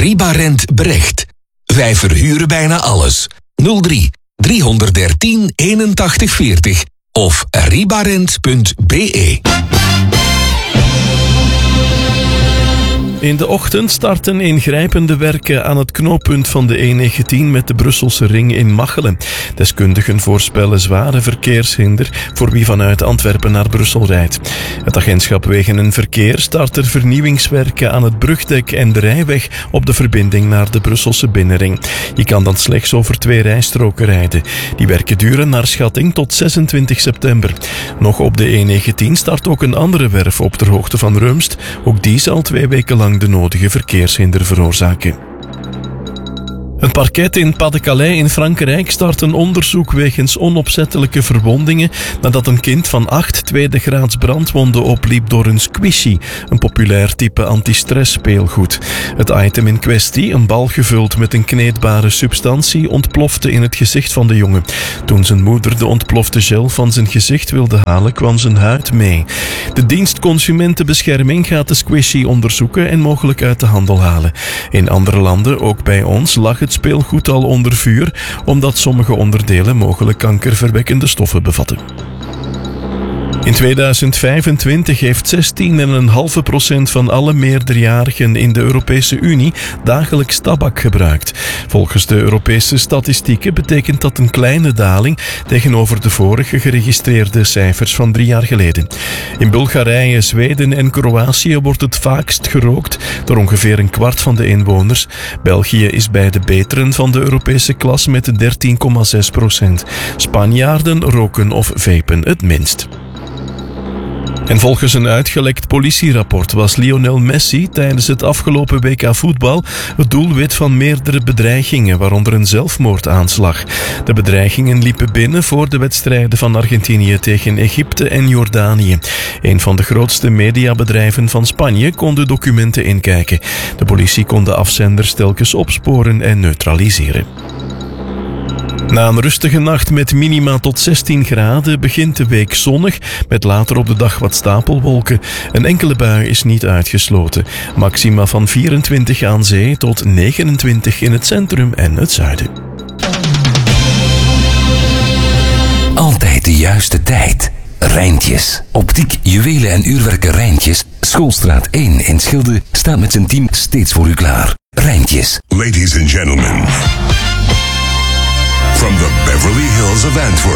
Ribarent Brecht. Wij verhuren bijna alles. 03 313 81 40 of ribarent.be. In de ochtend starten ingrijpende werken aan het knooppunt van de E19 met de Brusselse ring in Machelen. Deskundigen voorspellen zware verkeershinder voor wie vanuit Antwerpen naar Brussel rijdt. Het agentschap Wegen en Verkeer start er vernieuwingswerken aan het brugdek en de rijweg op de verbinding naar de Brusselse binnenring. Je kan dan slechts over 2 rijstroken rijden. Die werken duren naar schatting tot 26 september. Nog op de E19 start ook een andere werf op ter hoogte van Reumst. Ook die zal 2 weken lang de nodige verkeershinder veroorzaken. Het parket in Pas-de-Calais in Frankrijk start een onderzoek wegens onopzettelijke verwondingen nadat een kind van 8 tweede graads brandwonden opliep door een squishy, een populair type antistress speelgoed. Het item in kwestie, een bal gevuld met een kneedbare substantie, ontplofte in het gezicht van de jongen. Toen zijn moeder de ontplofte gel van zijn gezicht wilde halen, kwam zijn huid mee. De dienst Consumentenbescherming gaat de squishy onderzoeken en mogelijk uit de handel halen. In andere landen, ook bij ons, lag het speelgoed al onder vuur, omdat sommige onderdelen mogelijk kankerverwekkende stoffen bevatten. In 2025 heeft 16,5% van alle meerderjarigen in de Europese Unie dagelijks tabak gebruikt. Volgens de Europese statistieken betekent dat een kleine daling tegenover de vorige geregistreerde cijfers van 3 jaar geleden. In Bulgarije, Zweden en Kroatië wordt het vaakst gerookt door ongeveer een kwart van de inwoners. België is bij de beteren van de Europese klas met 13,6%. Spanjaarden roken of vapen het minst. En volgens een uitgelekt politierapport was Lionel Messi tijdens het afgelopen WK voetbal het doelwit van meerdere bedreigingen, waaronder een zelfmoordaanslag. De bedreigingen liepen binnen voor de wedstrijden van Argentinië tegen Egypte en Jordanië. Een van de grootste mediabedrijven van Spanje kon de documenten inkijken. De politie kon de afzenders telkens opsporen en neutraliseren. Na een rustige nacht met minima tot 16 graden begint de week zonnig, met later op de dag wat stapelwolken. Een enkele bui is niet uitgesloten. Maxima van 24 aan zee tot 29 in het centrum en het zuiden. Altijd de juiste tijd. Rijntjes. Optiek, juwelen en uurwerken Rijntjes. Schoolstraat 1 in Schilde staat met zijn team steeds voor u klaar. Rijntjes. Ladies and gentlemen, from the Beverly Hills of Antwerp.